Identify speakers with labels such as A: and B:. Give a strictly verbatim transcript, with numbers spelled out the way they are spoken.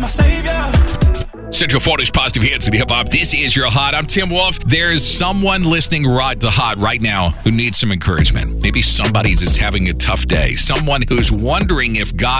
A: my savior.
B: Central Florida's positive hits and hip hop. This is your hot. I'm Tim Wolf. There's someone listening right to hot right now who needs some encouragement. Maybe somebody's just having a tough day. Someone who's wondering if God